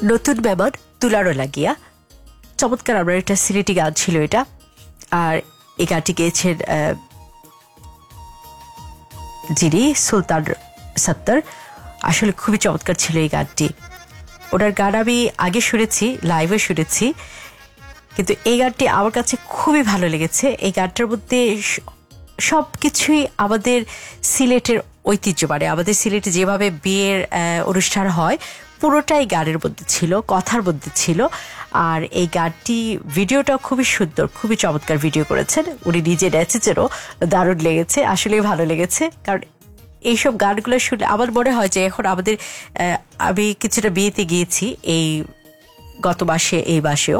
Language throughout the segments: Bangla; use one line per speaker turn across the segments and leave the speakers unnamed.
নতুন মেমন তুলারও লাগিয়া চমৎকার আমার একটা সিলেটি গান ছিল এটা। আর এই গানটি গেয়েছেন যিনি সুলতান সত্তার। আসলে খুবই চমৎকার ছিল এই গানটি। ওনার গান আমি আগে শুনেছি, লাইভে শুনেছি, কিন্তু এই গানটি আমার কাছে খুবই ভালো লেগেছে। এই গানটার মধ্যে সব কিছুই আমাদের সিলেটের ঐতিহ্য, মানে আমাদের সিলেটে যেভাবে বিয়ের অনুষ্ঠান হয় পুরোটাই গানের মধ্যে ছিল, কথার মধ্যে ছিল। আর এই গানটি ভিডিওটাও খুবই সুন্দর, খুবই চমৎকার ভিডিও করেছেন উনি, নিজে নেচেছেনও, দারুণ লেগেছে, আসলেই ভালো লেগেছে। কারণ এইসব গানগুলো শুনে আমার মনে হয় যে এখন আমাদের আমি কিছুটা বিয়েতে গিয়েছি এই গত মাসে, এই মাসেও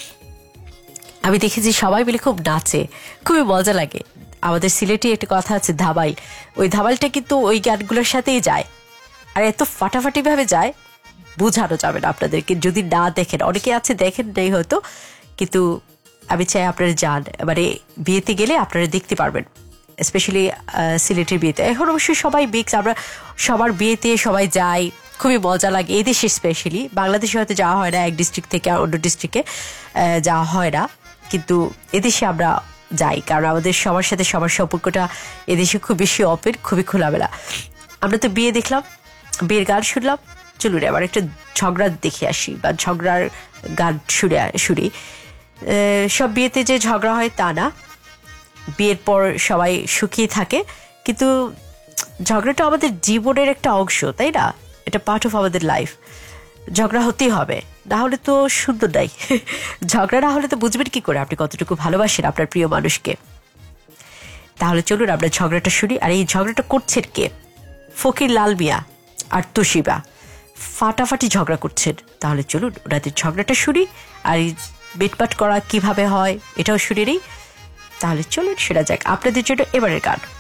আমি দেখেছি সবাই মিলে খুব নাচে, খুবই মজা লাগে। আমাদের সিলেটে একটা কথা আছে ধাবাইল, ওই ধাবাইলটা কিন্তু ওই গানগুলোর সাথেই যায়, আর এত ফাটাফাটি ভাবে যায় বোঝানো যাবে না আপনাদেরকে যদি না দেখেন। অনেকে আছে দেখেন নেই হয়তো, কিন্তু আমি চাই আপনারা যান, মানে বিয়েতে গেলে আপনারা দেখতে পারবেন, স্পেশালি সিলেটের বিয়েতে। এখন অবশ্যই সবাই মিক্স, আমরা সবার বিয়েতে সবাই যাই, খুবই মজা লাগে। এই দেশে স্পেশালি, বাংলাদেশে হয়তো যাওয়া হয় না, এক ডিস্ট্রিক্ট থেকে অন্য ডিস্ট্রিক্টে যাওয়া হয় না, কিন্তু এদেশে আমরা যাই কারণ আমাদের সবার সাথে সবার সম্পর্কটা এদেশে খুব বেশি ওপেন, খুবই খোলামেলা। আমরা তো বিয়ে দেখলাম, বিয়ের গান শুনলাম, চলুন আবার একটা ঝগড়া দেখে আসি বা ঝগড়ার গান শুনি। সব বিয়েতে যে ঝগড়া হয় তা না, বিয়ের পর সবাই সুখী থাকে, কিন্তু ঝগড়াটা আমাদের জীবনের একটা অংশ, তাই না? এটা পার্ট অফ আমাদের লাইফ। ঝগড়া হতেই হবে, না হলে তো সুন্দর নাই। ঝগড়া না হলে তো বুঝবেন কি করে আপনি কতটুকু ভালোবাসেন আপনার প্রিয় মানুষকে। তাহলে চলুন আমরা ঝগড়াটা শুনি। আর এই ঝগড়াটা করছেন কে? ফকির লাল মিয়া আর তুষিবা ফাটাফাটি ঝগড়া করছেন। তাহলে চলুন ওনাদের ঝগড়াটা শুনি, আর এই মিটমাট করা কিভাবে হয় এটাও শুনে নিই। তাহলে চলুন শোনা যাক আপনাদের জন্য এবারের গান।